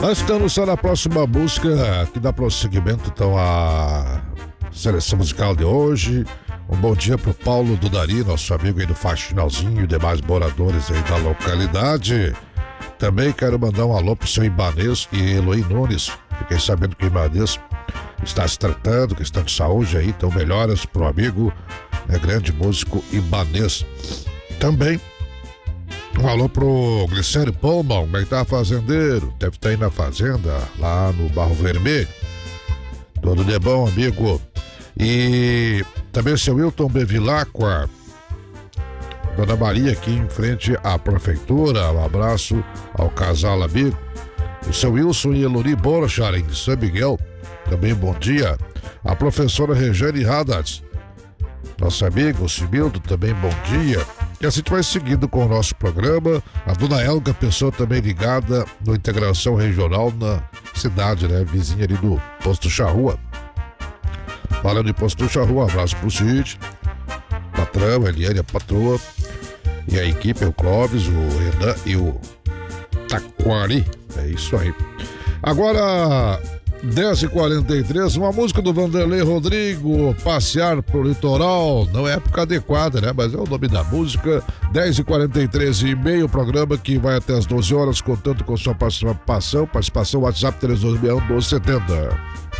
Antes de anunciar a próxima música, que dá prosseguimento então a seleção musical de hoje. Um bom dia pro Paulo Dudari, nosso amigo aí do Faxinalzinho e demais moradores aí da localidade. Também quero mandar um alô pro seu Ibanez e Eloy Nunes. Fiquei sabendo que o Ibanez está se tratando, questão de saúde aí, então melhoras pro amigo, grande músico Ibanez. Também um alô pro Glicério Pullman, como é que tá fazendeiro? Deve estar aí na fazenda, lá no Barro Vermelho. Tudo de bom, amigo. E também o seu Wilton Bevilacqua, Dona Maria aqui em frente à prefeitura. Um abraço ao casal amigo. O seu Wilson e Elori Borchar em São Miguel. Também bom dia. A professora Regiane Haddad, nosso amigo Simildo, também bom dia. E assim a gente vai seguindo com o nosso programa. A dona Elga, pessoa também ligada no Integração Regional na cidade, vizinha ali do Posto Charrua. Falando em Posto Charrua, um abraço pro Cid, patrão, Eliane, a patroa, e a equipe, o Clóvis, o Renan e o Taquari. É isso aí. Agora, 10h43, uma música do Vanderlei Rodrigo, Passear pro Litoral. Não é época adequada, mas é o nome da música. 10h43 e meio, programa que vai até as 12 horas, contando com sua participação, WhatsApp 3261 1270.